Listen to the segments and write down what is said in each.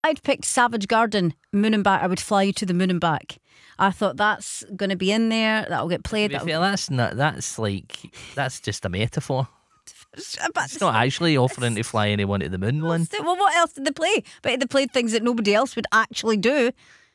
I'd picked Savage Garden, Moon and Back. I would fly you to the moon and back. I thought that's going to be in there. That'll get played. To be fair, that's just a metaphor. But It's not actually offering to fly anyone to the moon, Lynn. well, what else did they play? But they played things that nobody else would actually do.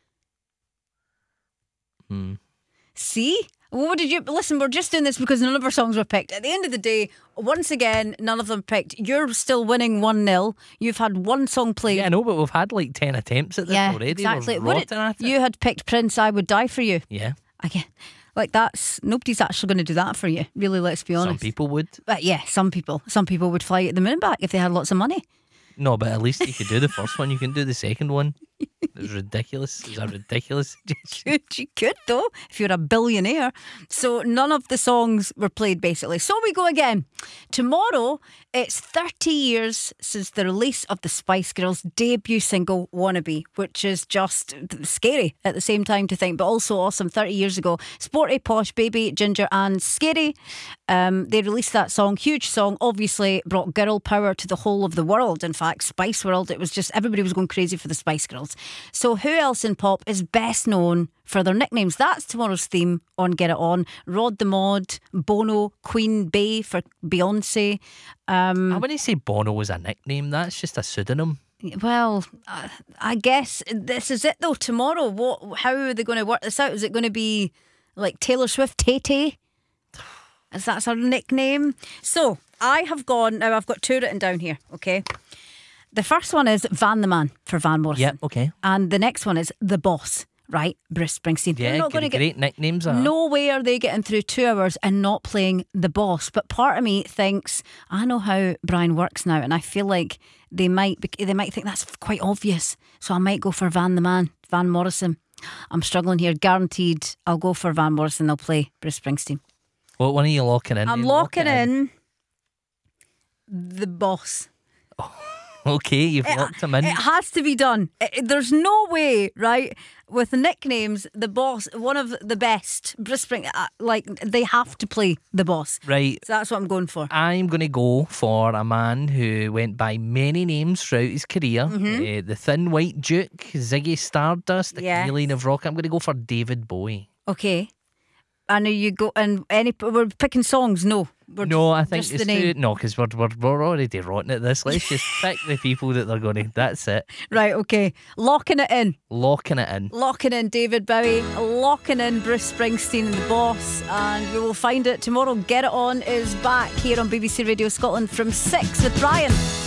See? What did you listen? We're just doing this because none of our songs were picked. At the end of the day, once again, none of them picked. You're still winning 1-0. You've had one song played. Yeah, I know, but we've had like 10 attempts at this already. Exactly. We're rotten at it. You had picked Prince, I Would Die For You. Yeah. Again, like that's nobody's actually going to do that for you. Really, let's be honest. Some people would. But yeah, some people would fly you to the moon and back if they had lots of money. No, but at least you could do the first one. You can do the second one. It's ridiculous. Is that ridiculous? You could though, if you're a billionaire. So none of the songs were played basically. So we go again. Tomorrow, it's 30 years since the release of the Spice Girls' debut single, Wannabe, which is just scary at the same time to think, but also awesome. 30 years ago, Sporty, Posh, Baby, Ginger and Scary. They released that song, huge song, obviously brought girl power to the whole of the world. In fact, Spice World, it was just, everybody was going crazy for the Spice Girls. So who else in pop is best known for their nicknames? That's tomorrow's theme on Get It On. Rod the Mod, Bono, Queen Bey for Beyonce. I wouldn't say Bono was a nickname. That's just a pseudonym. Well, I guess this is it though. Tomorrow, how are they going to work this out? Is it going to be like Taylor Swift, Tay-Tay? Is that her nickname? So I have gone, now I've got two written down here, okay? The first one is Van the Man for Van Morrison. Yeah, okay. And the next one is The Boss, right? Bruce Springsteen. Yeah, not gonna great nicknames. No way are they getting through 2 hours and not playing The Boss. But part of me thinks, I know how Brian works now, and I feel like they might think that's quite obvious. So I might go for Van the Man, Van Morrison. I'm struggling here. Guaranteed I'll go for Van Morrison. They'll play Bruce Springsteen. What one are you locking in? I'm locking in The Boss. Okay, you've locked him in. It has to be done. There's no way, right? With nicknames, The Boss, one of the best. Bruce Springsteen, like they have to play The Boss. Right. So that's what I'm going for. I'm going to go for a man who went by many names throughout his career. The Thin White Duke, Ziggy Stardust, the chameleon of rock. I'm going to go for David Bowie. Okay. I know you go, and we're picking songs. No, I think just it's the name. No, because we're already rotten at this. Let's just pick the people that they're going to. That's it. Right, okay. Locking it in. Locking in David Bowie. Locking in Bruce Springsteen and The Boss. And we will find it tomorrow. Get It On is back here on BBC Radio Scotland from 6 with Brian.